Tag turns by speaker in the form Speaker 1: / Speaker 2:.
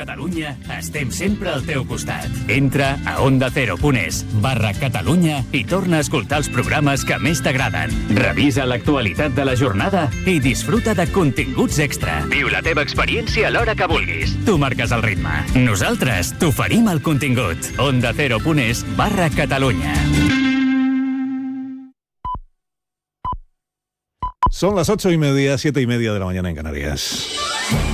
Speaker 1: Catalunya estem sempre al teu costat. Entra a ondacero.es/Catalunya i torna a escoltar els programes que més t'agraden. Revisa l'actualitat de la jornada i disfruta de continguts extra. Viu la teva experiència a l'hora que vulguis. Tu marques el ritme. Nosaltres t'oferim el contingut. ondacero.es/Catalunya.
Speaker 2: Son las 8:30, 7:30 de la mañana en Canarias.